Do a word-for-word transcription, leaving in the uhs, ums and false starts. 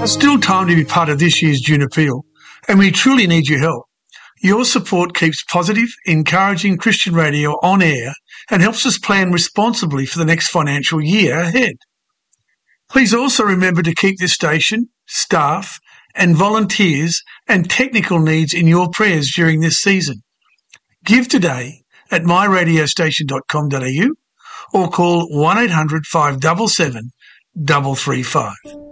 It's still time to be part of this year's June Appeal, and we truly need your help. Your support keeps positive, encouraging Christian radio on air and helps us plan responsibly for the next financial year ahead. Please also remember to keep this station, staff, and volunteers and technical needs in your prayers during this season. Give today at my radio station dot com dot a u or call one eight hundred five seven seven three three five.